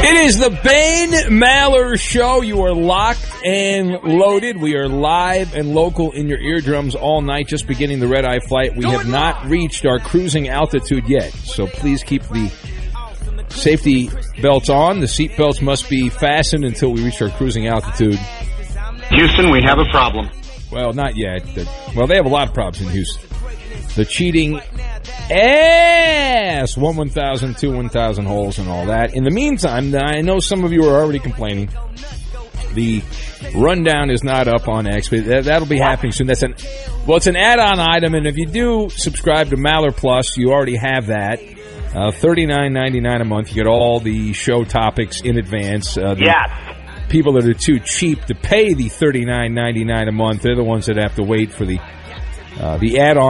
It is the Bane Maller Show. You are locked and loaded. We are live and local in your eardrums all night, just beginning the red-eye flight. We have not reached our cruising altitude yet, so please keep the safety belts on. The seat belts must be fastened until we reach our cruising altitude. Houston, we have a problem. Well, not yet. Well, they have a lot of problems in Houston. The cheating ass. 1,000, 2 1,000 holes and all that. In the meantime, I know some of you are already complaining. The rundown is not up on X, but that'll be happening soon. It's an add-on item, and if you do subscribe to Maller Plus, you already have that. $39.99 a month. You get all the show topics in advance. Yes. People that are too cheap to pay the $39.99 a month, they're the ones that have to wait for the add-on.